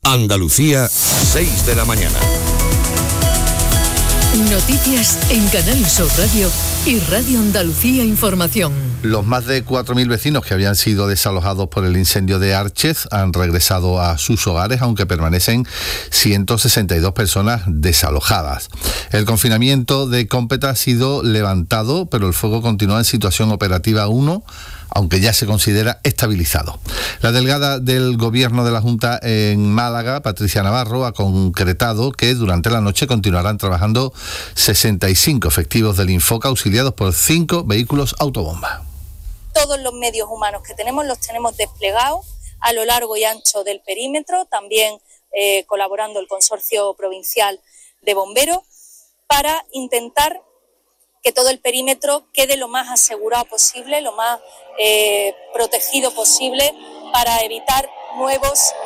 Andalucía, 6 de la mañana. Noticias en Canal Sur Radio y Radio Andalucía Información. Los más de 4.000 vecinos que habían sido desalojados por el incendio de Árchez han regresado a sus hogares, aunque permanecen 162 personas desalojadas. El confinamiento de Cómpeta ha sido levantado, pero el fuego continúa en situación operativa 1, aunque ya se considera estabilizado. La delegada del Gobierno de la Junta en Málaga, Patricia Navarro, ha concretado que durante la noche continuarán trabajando 65 efectivos del Infoca, auxiliados por 5 vehículos autobomba. Todos los medios humanos que tenemos los tenemos desplegados a lo largo y ancho del perímetro, también colaborando el Consorcio Provincial de Bomberos, para intentar que todo el perímetro quede lo más asegurado posible, lo más protegido posible, para evitar nuevas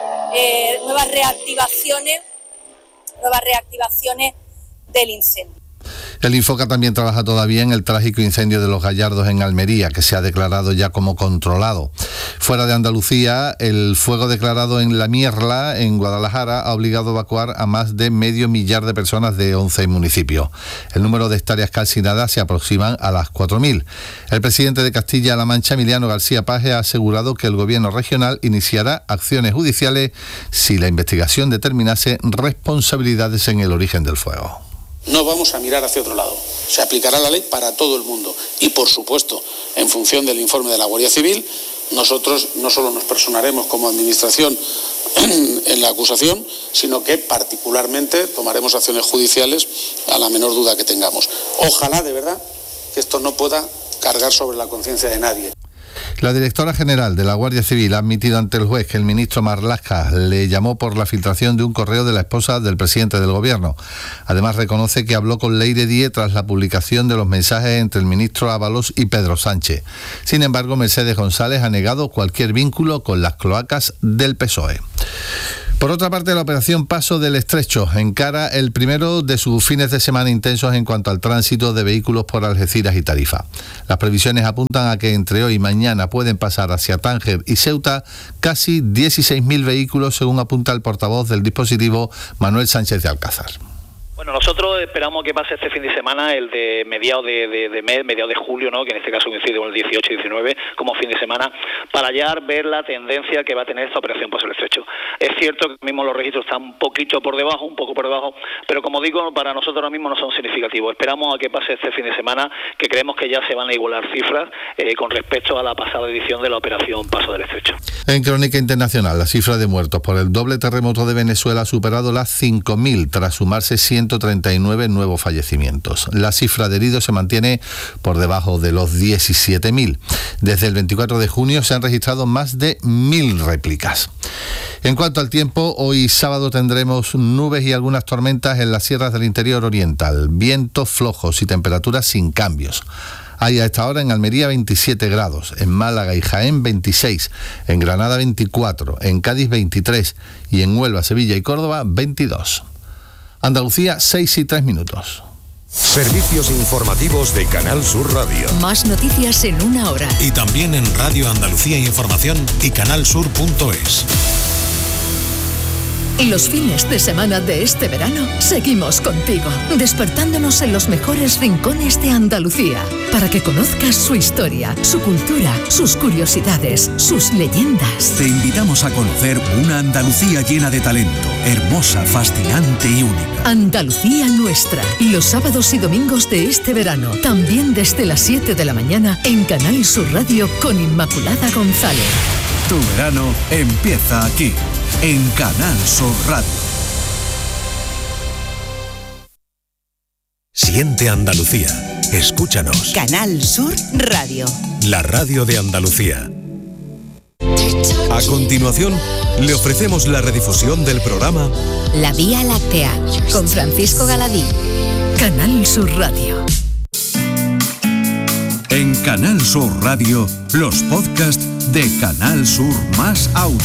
reactivaciones del incendio. El Infoca también trabaja todavía en el trágico incendio de Los Gallardos en Almería, que se ha declarado ya como controlado. Fuera de Andalucía, el fuego declarado en La Mierla, en Guadalajara, ha obligado a evacuar a más de 500.000 de personas de 11 municipios. El número de hectáreas calcinadas se aproximan a las 4.000. El presidente de Castilla-La Mancha, Emiliano García Paje, ha asegurado que el gobierno regional iniciará acciones judiciales si la investigación determinase responsabilidades en el origen del fuego. No vamos a mirar hacia otro lado. Se aplicará la ley para todo el mundo. Y, por supuesto, en función del informe de la Guardia Civil, nosotros no solo nos personaremos como administración en la acusación, sino que particularmente tomaremos acciones judiciales a la menor duda que tengamos. Ojalá, de verdad, que esto no pueda cargar sobre la conciencia de nadie. La directora general de la Guardia Civil ha admitido ante el juez que el ministro Marlaska le llamó por la filtración de un correo de la esposa del presidente del gobierno. Además, reconoce que habló con Leire Díez tras la publicación de los mensajes entre el ministro Ábalos y Pedro Sánchez. Sin embargo, Mercedes González ha negado cualquier vínculo con las cloacas del PSOE. Por otra parte, la operación Paso del Estrecho encara el primero de sus fines de semana intensos en cuanto al tránsito de vehículos por Algeciras y Tarifa. Las previsiones apuntan a que entre hoy y mañana pueden pasar hacia Tánger y Ceuta casi 16.000 vehículos, según apunta el portavoz del dispositivo, Manuel Sánchez de Alcázar. Bueno, nosotros esperamos que pase este fin de semana, el de mediados de mes, mediados de julio, ¿no?, que en este caso coincide con el 18 y 19 como fin de semana, para ya ver la tendencia que va a tener esta operación Paso del Estrecho. Es cierto que mismo los registros están un poco por debajo, pero como digo, para nosotros ahora mismo no son significativos. Esperamos a que pase este fin de semana, que creemos que ya se van a igualar cifras con respecto a la pasada edición de la operación Paso del Estrecho. En crónica internacional, la cifra de muertos por el doble terremoto de Venezuela ha superado las 5.000 tras sumarse 139 nuevos fallecimientos. La cifra de heridos se mantiene por debajo de los 17.000. Desde el 24 de junio se han registrado más de 1.000 réplicas. En cuanto al tiempo, hoy sábado tendremos nubes y algunas tormentas en las sierras del interior oriental, vientos flojos y temperaturas sin cambios. Hay a esta hora en Almería 27 grados, en Málaga y Jaén 26, en Granada 24, en Cádiz 23 y en Huelva, Sevilla y Córdoba 22. Andalucía, 6:03. Servicios informativos de Canal Sur Radio. Más noticias en una hora. Y también en Radio Andalucía Información y canalsur.es. Los fines de semana de este verano seguimos contigo, despertándonos en los mejores rincones de Andalucía, para que conozcas su historia, su cultura, sus curiosidades, sus leyendas. Te invitamos a conocer una Andalucía llena de talento, hermosa, fascinante y única. Andalucía nuestra, los sábados y domingos de este verano, también desde las 7 de la mañana en Canal Sur Radio con Inmaculada González. Tu verano empieza aquí, en Canal Sur Radio. Siente Andalucía. Escúchanos. Canal Sur Radio. La radio de Andalucía. A continuación, le ofrecemos la redifusión del programa La Vía Láctea, con Francisco Galadí. Canal Sur Radio. En Canal Sur Radio, los podcasts de Canal Sur más Audio.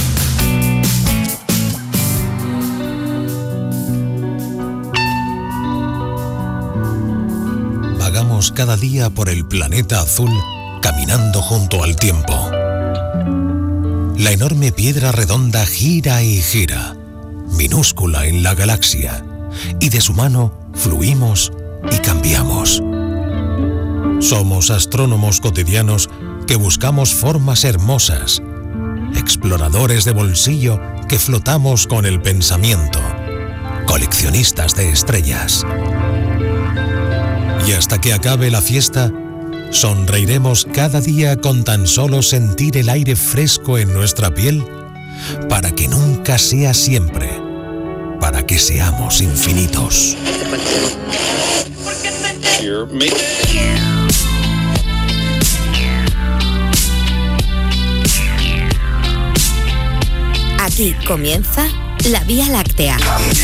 Vagamos cada día por el planeta azul, caminando junto al tiempo. La enorme piedra redonda gira y gira, minúscula en la galaxia, y de su mano fluimos y cambiamos. Somos astrónomos cotidianos que buscamos formas hermosas, exploradores de bolsillo que flotamos con el pensamiento, coleccionistas de estrellas. Y hasta que acabe la fiesta, sonreiremos cada día con tan solo sentir el aire fresco en nuestra piel, para que nunca sea siempre, para que seamos infinitos. Aquí comienza La Vía Láctea.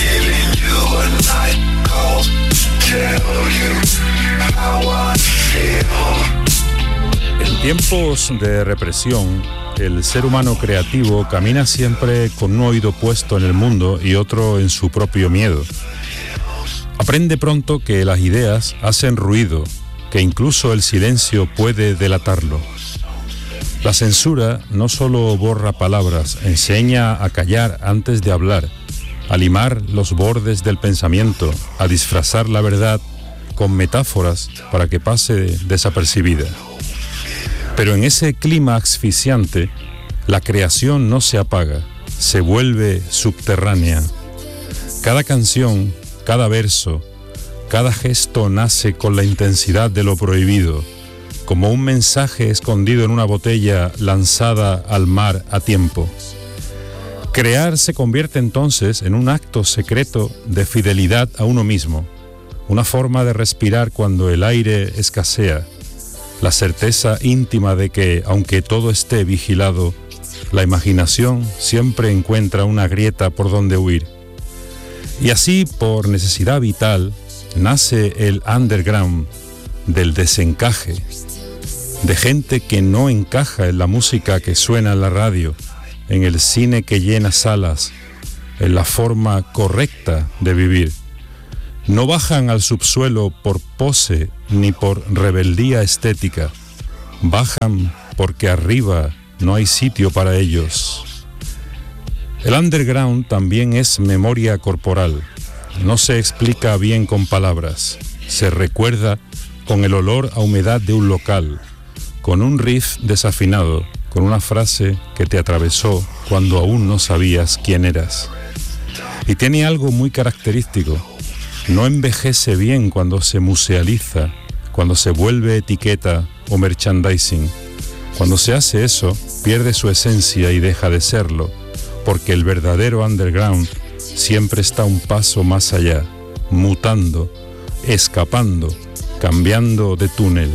En tiempos de represión, el ser humano creativo camina siempre con un oído puesto en el mundo y otro en su propio miedo. Aprende pronto que las ideas hacen ruido, que incluso el silencio puede delatarlo. La censura no solo borra palabras, enseña a callar antes de hablar, a limar los bordes del pensamiento, a disfrazar la verdad con metáforas para que pase desapercibida. Pero en ese clima asfixiante, la creación no se apaga, se vuelve subterránea. Cada canción, cada verso, cada gesto nace con la intensidad de lo prohibido, como un mensaje escondido en una botella lanzada al mar a tiempo. Crear se convierte entonces en un acto secreto de fidelidad a uno mismo, una forma de respirar cuando el aire escasea, la certeza íntima de que, aunque todo esté vigilado, la imaginación siempre encuentra una grieta por donde huir. Y así, por necesidad vital, nace el underground, del desencaje, de gente que no encaja en la música que suena en la radio, en el cine que llena salas, en la forma correcta de vivir. No bajan al subsuelo por pose ni por rebeldía estética. Bajan porque arriba no hay sitio para ellos. El underground también es memoria corporal. No se explica bien con palabras. Se recuerda con el olor a humedad de un local, con un riff desafinado, con una frase que te atravesó cuando aún no sabías quién eras. Y tiene algo muy característico. No envejece bien cuando se musealiza, cuando se vuelve etiqueta o merchandising. Cuando se hace eso, pierde su esencia y deja de serlo, porque el verdadero underground siempre está un paso más allá, mutando, escapando, cambiando de túnel.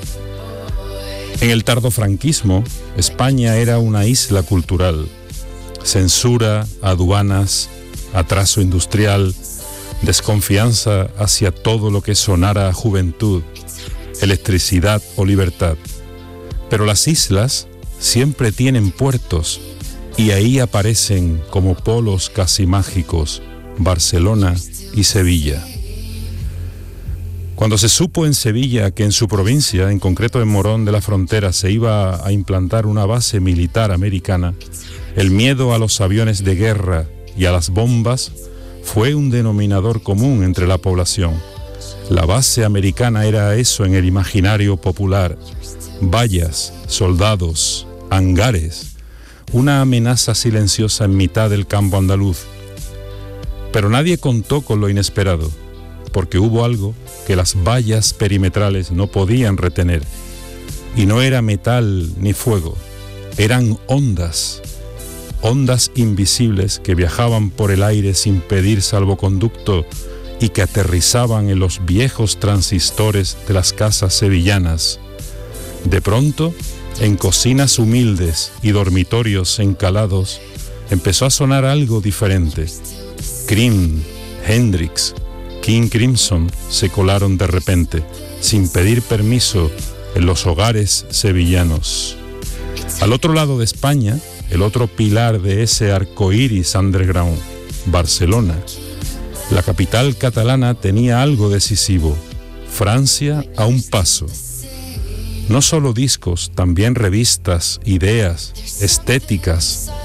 En el tardofranquismo, España era una isla cultural. Censura, aduanas, atraso industrial, desconfianza hacia todo lo que sonara a juventud, electricidad o libertad. Pero las islas siempre tienen puertos y ahí aparecen como polos casi mágicos Barcelona y Sevilla. Cuando se supo en Sevilla que en su provincia, en concreto en Morón de la Frontera, se iba a implantar una base militar americana, el miedo a los aviones de guerra y a las bombas fue un denominador común entre la población. La base americana era eso en el imaginario popular: vallas, soldados, hangares, una amenaza silenciosa en mitad del campo andaluz. Pero nadie contó con lo inesperado, porque hubo algo que las vallas perimetrales no podían retener. Y no era metal ni fuego, eran ondas. Ondas invisibles que viajaban por el aire sin pedir salvoconducto y que aterrizaban en los viejos transistores de las casas sevillanas. De pronto, en cocinas humildes y dormitorios encalados, empezó a sonar algo diferente. Cream, Hendrix, King Crimson se colaron de repente, sin pedir permiso, en los hogares sevillanos. Al otro lado de España, el otro pilar de ese arcoíris underground, Barcelona. La capital catalana tenía algo decisivo: Francia a un paso. No solo discos, también revistas, ideas, estéticas,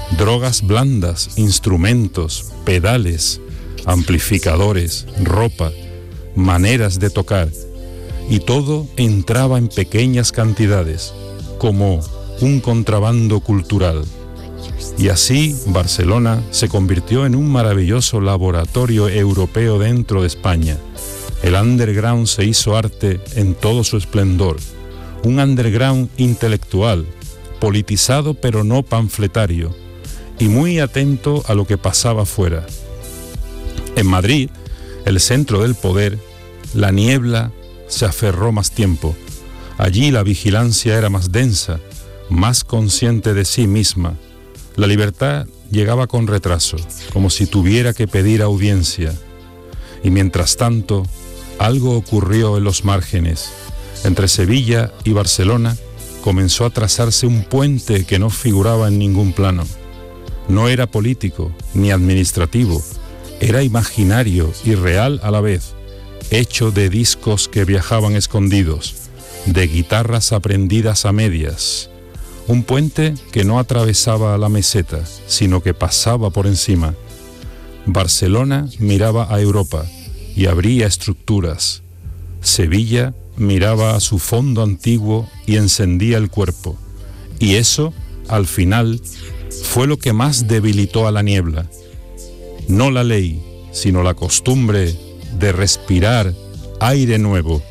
drogas blandas, instrumentos, pedales, amplificadores, ropa, maneras de tocar, y todo entraba en pequeñas cantidades, como un contrabando cultural. Y así Barcelona se convirtió en un maravilloso laboratorio europeo dentro de España. El underground se hizo arte en todo su esplendor, un underground intelectual, politizado pero no panfletario, y muy atento a lo que pasaba fuera. En Madrid, el centro del poder, la niebla se aferró más tiempo. Allí la vigilancia era más densa, más consciente de sí misma. La libertad llegaba con retraso, como si tuviera que pedir audiencia. Y mientras tanto, algo ocurrió en los márgenes. Entre Sevilla y Barcelona comenzó a trazarse un puente que no figuraba en ningún plano. No era político ni administrativo, era imaginario y real a la vez, hecho de discos que viajaban escondidos, de guitarras aprendidas a medias. Un puente que no atravesaba la meseta, sino que pasaba por encima. Barcelona miraba a Europa y abría estructuras. Sevilla miraba a su fondo antiguo y encendía el cuerpo. Y eso, al final, fue lo que más debilitó a la niebla. No la ley, sino la costumbre de respirar aire nuevo.